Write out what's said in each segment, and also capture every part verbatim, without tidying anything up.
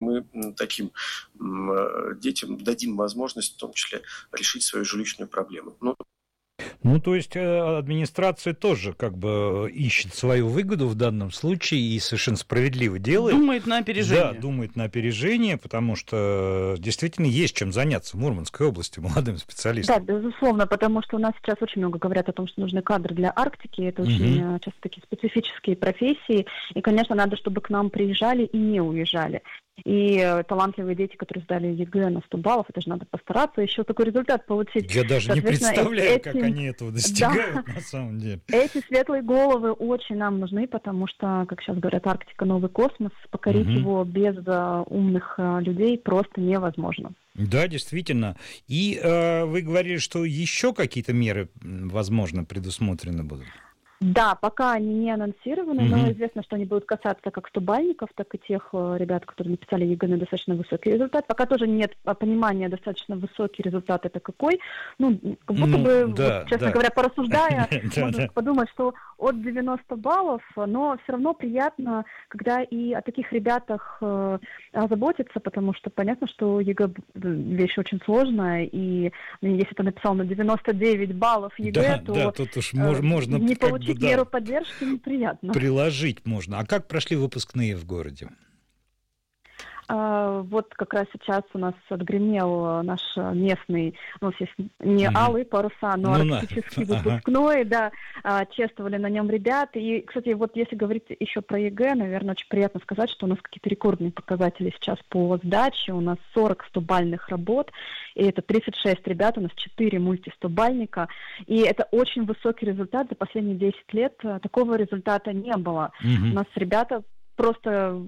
мы таким детям дадим возможность, в том числе, решить свою жилищную проблему. Ну, Ну, то есть администрация тоже как бы ищет свою выгоду в данном случае и совершенно справедливо делает. Думает на опережение. Да, думает на опережение, потому что действительно есть чем заняться в Мурманской области молодым специалистам. Да, безусловно, потому что у нас сейчас очень много говорят о том, что нужны кадры для Арктики. Это очень угу. часто такие специфические профессии. И, конечно, надо, чтобы к нам приезжали и не уезжали. И талантливые дети, которые сдали ЕГЭ на сто баллов, это же надо постараться еще такой результат получить. Я даже не представляю, эти... как они этого достигают, да, на самом деле. Эти светлые головы очень нам нужны, потому что, как сейчас говорят, Арктика — новый космос. Покорить угу. его без uh, умных uh, людей просто невозможно. Да, действительно. И э, вы говорили, что еще какие-то меры, возможно, предусмотрены будут? Да, пока они не анонсированы, угу. но известно, что они будут касаться как стобальников, так и тех ребят, которые написали ЕГЭ на достаточно высокий результат. Пока тоже нет понимания, достаточно высокий результат это какой. Ну, как будто ну, бы, да, вот, честно да. говоря, порассуждая, можно подумать, что от девяноста баллов, но все равно приятно, когда и о таких ребятах заботятся, потому что понятно, что ЕГЭ вещь очень сложная, и если ты написал на девяносто девять баллов ЕГЭ, да, то да, тут уж можно не получить да, меру поддержки неприятно. Приложить можно. А как прошли выпускные в городе? А, вот как раз сейчас у нас отгремел наш местный, ну, не uh-huh. алые паруса, но ну, арктический uh-huh. выпускной, да, чествовали на нем ребят. И, кстати, вот если говорить еще про ЕГЭ, наверное, очень приятно сказать, что у нас какие-то рекордные показатели сейчас по сдаче. У нас сорок стобальных работ, и это тридцать шесть ребят, у нас четыре мультистобальника. И это очень высокий результат. За последние десять лет такого результата не было. Uh-huh. У нас ребята просто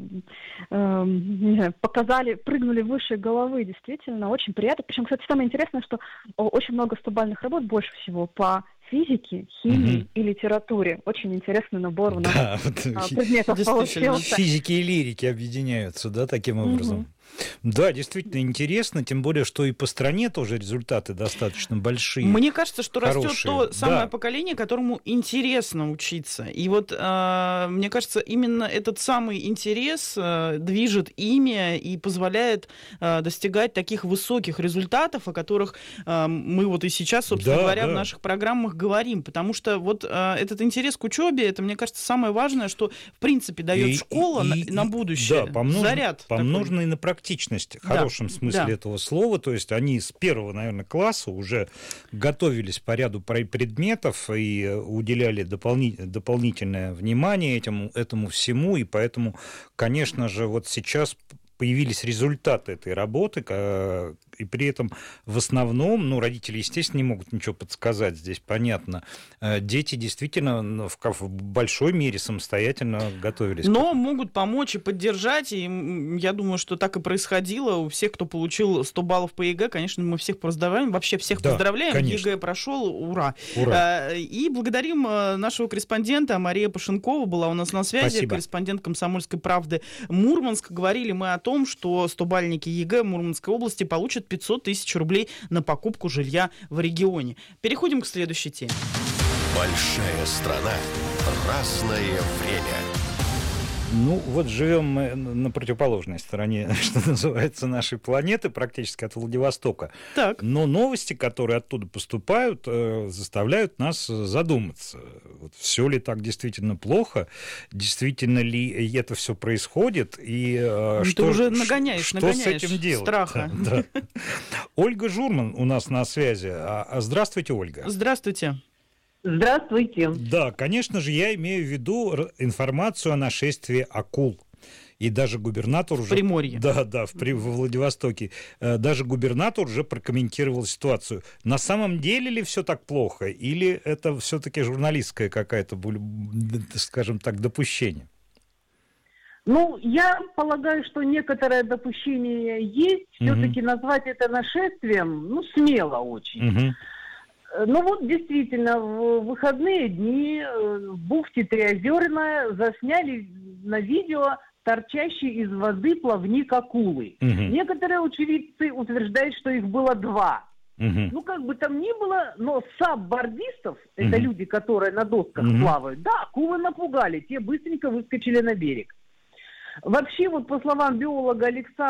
э, не знаю, показали, прыгнули выше головы, действительно, очень приятно. Причем, кстати, самое интересное, что очень много стобальных работ, больше всего по физике, химии mm-hmm. и литературе. Очень интересный набор у нас да, вот предметов получился. Физики и лирики объединяются, да, таким образом. Mm-hmm. Да, действительно интересно, тем более, что и по стране тоже результаты достаточно большие. Мне кажется, что хорошие. Растет то самое да. поколение, которому интересно учиться. И вот э, мне кажется, именно этот самый интерес э, движет ими и позволяет э, достигать таких высоких результатов, о которых э, мы вот и сейчас, собственно да, говоря, да. в наших программах говорим. Потому что вот э, этот интерес к учебе, это, мне кажется, самое важное, что в принципе дает и, школа и, на, на будущее. Да, помнож... Заряд. Помноженный на практику. Практичность, в хорошем да, смысле да. этого слова, то есть они с первого, наверное, класса уже готовились по ряду предметов и уделяли дополни... дополнительное внимание этому, этому всему, и поэтому, конечно же, вот сейчас появились результаты этой работы, и при этом в основном, ну, родители, естественно, не могут ничего подсказать, здесь понятно, дети действительно в большой мере самостоятельно готовились. Но могут помочь и поддержать, и я думаю, что так и происходило. У всех, кто получил сто баллов по ЕГЭ, конечно, мы всех поздравляем, вообще всех да, поздравляем, конечно. ЕГЭ прошел, ура. ура. И благодарим нашего корреспондента, Мария Пашенкова была у нас на связи, Спасибо. Корреспондент «Комсомольской правды» Мурманск. Говорили мы о том, что стобальники ЕГЭ Мурманской области получат пятьсот тысяч рублей на покупку жилья в регионе. Переходим к следующей теме. Большая страна. Разное время. Ну, вот живем мы на противоположной стороне, что называется, нашей планеты, практически от Владивостока. Так. Но новости, которые оттуда поступают, заставляют нас задуматься. Вот все ли так действительно плохо? Действительно ли это все происходит? И Ты что, уже нагоняешь, что нагоняешь с этим делать? Страха. Да, да. Ольга Журман у нас на связи. Здравствуйте, Ольга. Здравствуйте. Здравствуйте. Да, конечно же, я имею в виду информацию о нашествии акул. И даже губернатор в уже... Приморье. Да, да, в, во Владивостоке. Даже губернатор уже прокомментировал ситуацию. На самом деле ли все так плохо? Или это все-таки журналистское какое-то, скажем так, допущение? Ну, я полагаю, что некоторое допущение есть. Все-таки угу. назвать это нашествием, ну, смело очень. Угу. Ну вот, действительно, в выходные дни в бухте Триозерная засняли на видео торчащий из воды плавник акулы. Угу. Некоторые очевидцы утверждают, что их было два. Угу. Ну, как бы там ни было, но саббордистов, угу. это люди, которые на досках угу. плавают, да, акулы напугали, те быстренько выскочили на берег. Вообще, вот по словам биолога Александра